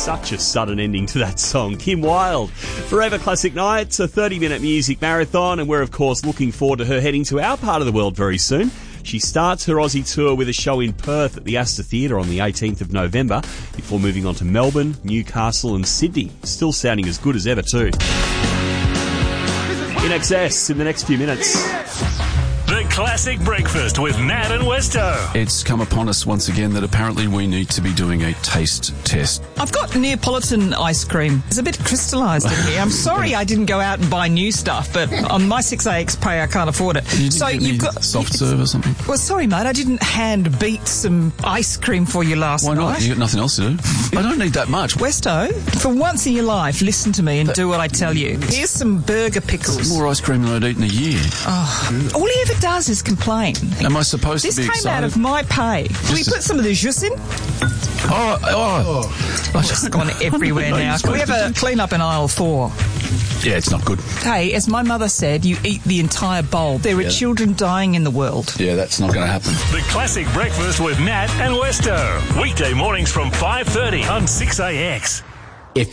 Such a sudden ending to that song. Kim Wilde, Forever Classic Nights, a 30-minute music marathon, and we're, of course, looking forward to her heading to our part of the world very soon. She starts her Aussie tour with a show in Perth at the Astor Theatre on the 18th of November, before moving on to Melbourne, Newcastle and Sydney. Still sounding as good as ever, too. In excess in the next few minutes. The Classic Breakfast with Nat and Westo. It's come upon us once again that apparently we need to be doing a taste test. I've got Neapolitan ice cream. It's a bit crystallised in here. I'm sorry I didn't go out and buy new stuff, but on my 6AX pay I can't afford it. You've got soft serve or something? Well, sorry, mate, I didn't hand beat some ice cream for you last night. Why not? You got nothing else to do. I don't need that much. Westo, for once in your life, listen to me and do what I tell you. Here's some burger pickles. It's more ice cream than I'd eat in a year. Oh, all he ever does is complain. Am I supposed to be excited? This came out of my pay. Can we put some of the jus in? It's just gone everywhere now. Can we have a clean up in aisle 4? Yeah, it's not good. Hey, as my mother said, you eat the entire bowl. There are children dying in the world. Yeah, that's not going to happen. The Classic Breakfast with Nat and Westo. Weekday mornings from 5:30 on 6AX.